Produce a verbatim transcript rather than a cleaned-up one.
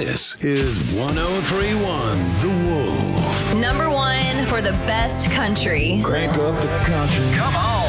This is one oh three point one The Wolf. Number one for the best country. Crank up the country. Come on.